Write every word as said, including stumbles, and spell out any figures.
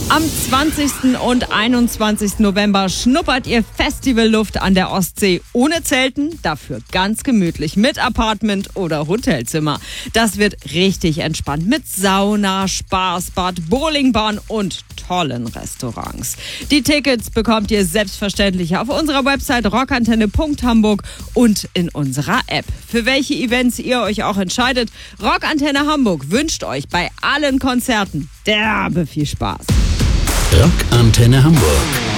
Am zwanzigsten und einundzwanzigsten November schnuppert ihr Festivalluft an der Ostsee ohne Zelten, dafür ganz gemütlich mit Apartment oder Hotelzimmer. Das wird richtig entspannt mit Sauna, Spaßbad, Bowlingbahn und tollen Restaurants. Die Tickets bekommt ihr selbstverständlich auf unserer Website rockantenne punkt hamburg und in unserer App. Für welche Events ihr euch auch entscheidet, Rockantenne Hamburg wünscht euch bei allen Konzerten derbe viel Spaß. Rockantenne Hamburg.